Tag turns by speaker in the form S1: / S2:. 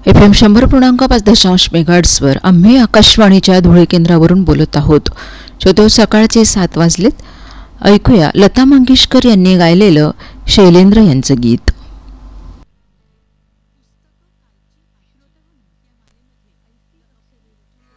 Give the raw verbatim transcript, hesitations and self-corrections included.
S1: F M शंभर पूर्णांक पाच दशांश मेगाहर्ट्झवर आम्ही आकाशवाणीच्या धुळे केंद्रावरून बोलत आहोत. श्रोतो, सकाळचे सात वाजलेत. ऐकूया लता मंगेशकर यांनी गायलेलं शैलेंद्र यांचं गीत.